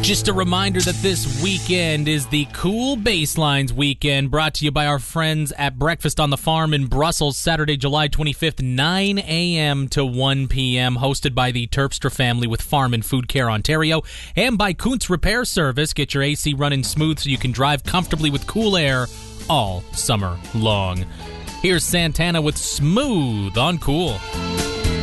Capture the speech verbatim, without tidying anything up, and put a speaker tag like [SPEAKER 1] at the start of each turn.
[SPEAKER 1] Just a reminder that this weekend is the Cool Baselines weekend, brought to you by our friends at Breakfast on the Farm in Brussels, Saturday, July twenty-fifth, nine a.m. to one p.m., hosted by the Terpstra family with Farm and Food Care Ontario, and by Kuntz Repair Service. Get your A C running smooth so you can drive comfortably with cool air all summer long. Here's Santana with Smooth on Cool.